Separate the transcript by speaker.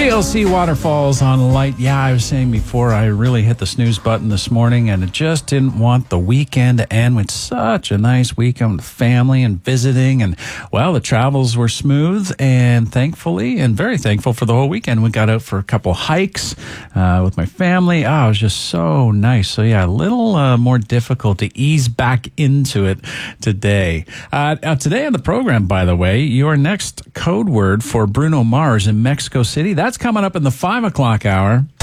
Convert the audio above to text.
Speaker 1: TLC Waterfalls on Light. Yeah, I was saying before, I really hit the snooze button this morning, and it just didn't want the weekend to end with such a nice weekend with family and visiting. And, well, the travels were smooth, and thankfully, and very thankful for the whole weekend. We got out for a couple hikes with my family. Oh, it was just so nice. So, yeah, a little more difficult to ease back into it today. Today on the program, by the way, your next code word for Bruno Mars in Mexico City. That's coming up in the 5 o'clock hour.